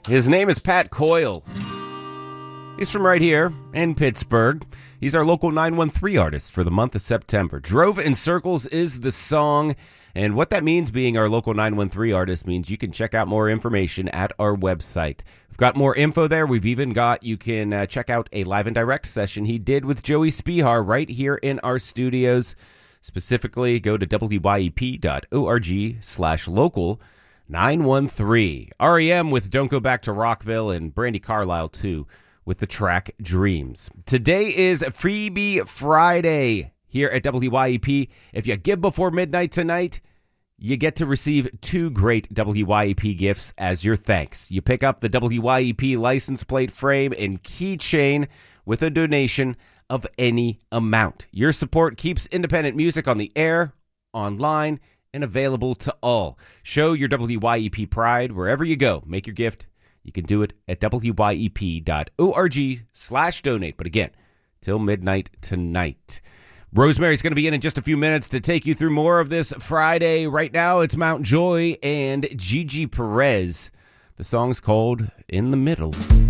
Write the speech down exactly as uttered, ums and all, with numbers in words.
His name is Pat Coyle. He's from right here in Pittsburgh. He's our local nine one three artist for the month of September. Drove in Circles is the song. And what that means, being our local nine one three artist, means you can check out more information at our website. We've got more info there. We've even got, you can uh, check out a live and direct session he did with Joey Spihar right here in our studios. Specifically, go to W Y E P dot org slash local nine one three. R E M with Don't Go Back to Rockville, and Brandi Carlile, too, with the track Dreams. Today is Freebie Friday here at W Y E P. If you give before midnight tonight, you get to receive two great W Y E P gifts as your thanks. You pick up the W Y E P license plate frame and keychain with a donation of any amount. Your support keeps independent music on the air, online, and available to all. Show your W Y E P pride wherever you go. Make your gift. You can do it at W Y E P dot org slash donate. But again, till midnight tonight. Rosemary's going to be in in just a few minutes to take you through more of this Friday. Right now, it's Mount Joy and Gigi Perez. The song's called In the Middle.